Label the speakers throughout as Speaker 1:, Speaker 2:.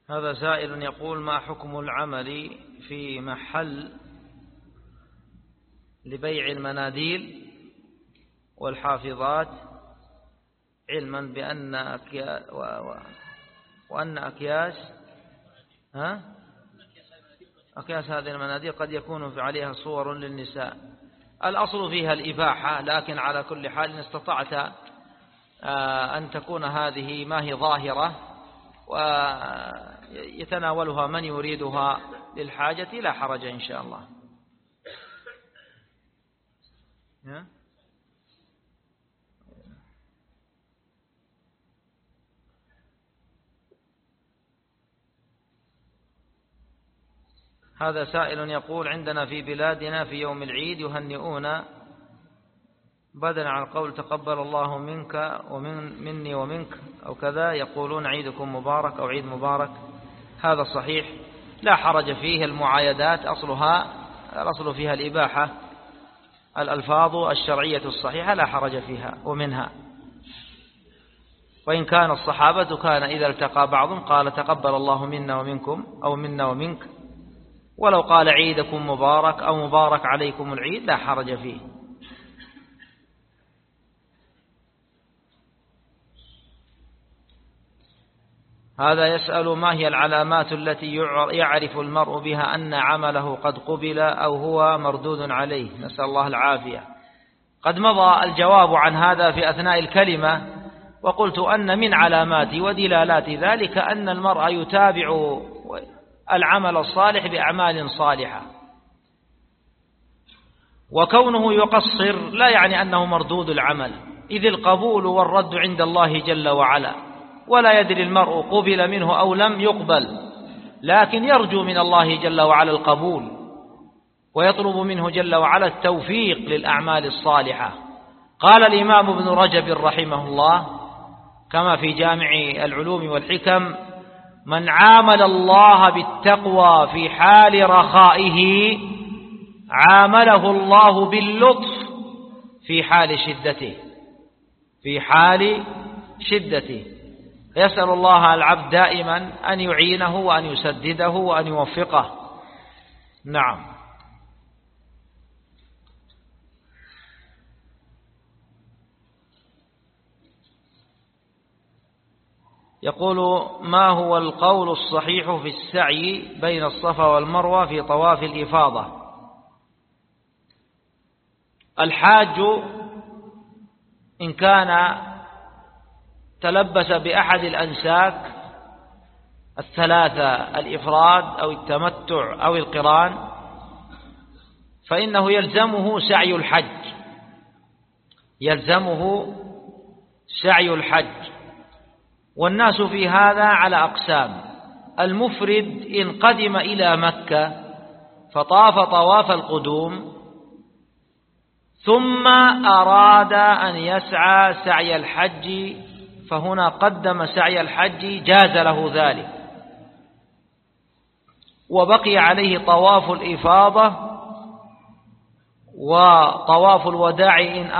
Speaker 1: هذا سائل يقول: ما حكم العمل في محل لبيع المناديل والحافظات، علما بأن أكياس هذه المناديل قد يكون عليها صور للنساء. الأصل فيها الإباحة، لكن على كل حال إن استطعت أن تكون هذه ما هي ظاهرة ويتناولها من يريدها للحاجة لا حرج إن شاء الله. هذا سائل يقول: عندنا في بلادنا في يوم العيد يهنئون بدلا عن قول تقبل الله منك ومني ومنك أو كذا، يقولون عيدكم مبارك أو عيد مبارك. هذا صحيح لا حرج فيه. المعايدات الأصل فيها الإباحة، الألفاظ الشرعية الصحيحة لا حرج فيها ومنها. وإن كان الصحابة كان إذا التقى بعضهم قال تقبل الله منا ومنكم أو منا ومنك، ولو قال عيدكم مبارك أو مبارك عليكم العيد لا حرج فيه. هذا يسأل: ما هي العلامات التي يعرف المرء بها أن عمله قد قبل أو هو مردود عليه؟ نسأل الله العافية. قد مضى الجواب عن هذا في أثناء الكلمة، وقلت أن من علامات ودلالات ذلك أن المرء يتابع العمل الصالح بأعمال صالحة، وكونه يقصر لا يعني أنه مردود العمل، إذ القبول والرد عند الله جل وعلا، ولا يدري المرء قبل منه أو لم يقبل، لكن يرجو من الله جل وعلا القبول ويطلب منه جل وعلا التوفيق للأعمال الصالحة. قال الإمام ابن رجب رحمه الله كما في جامع العلوم والحكم: من عامل الله بالتقوى في حال رخائه عامله الله باللطف في حال شدته. يسأل الله العبد دائما أن يعينه وأن يسدده وأن يوفقه. نعم. يقول: ما هو القول الصحيح في السعي بين الصفا والمروة في طواف الإفاضة؟ الحاج إن كان تلبس بأحد الأنساك الثلاثة، الإفراد أو التمتع أو القران، فإنه يلزمه سعي الحج. والناس في هذا على أقسام: المفرد إن قدم إلى مكة فطاف طواف القدوم ثم أراد أن يسعى سعي الحج، فهنا قدم سعي الحج جاز له ذلك، وبقي عليه طواف الإفاضة وطواف الوداع إن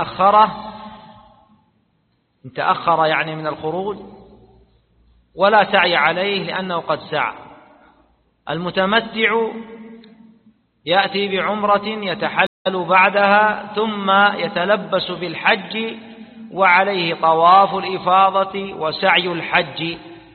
Speaker 1: تأخر يعني من الخروج، ولا سعي عليه لأنه قد سعى. المتمتع يأتي بعمرة يتحلل بعدها ثم يتلبس بالحج وعليه طواف الإفاضة وسعي الحج،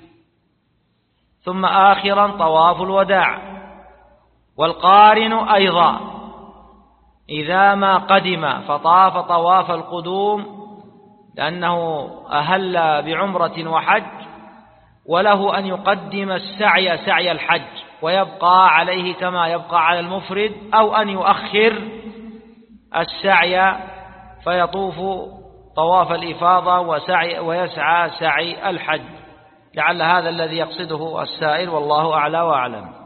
Speaker 1: ثم آخرا طواف الوداع. والقارن أيضا إذا ما قدم فطاف طواف القدوم لأنه أهل بعمرة وحج، وله أن يقدم السعي سعي الحج ويبقى عليه كما يبقى على المفرد، أو أن يؤخر السعي فيطوف طواف الإفاضة ويسعى سعي الحج، لعل هذا الذي يقصده السائل، والله أعلى وأعلم.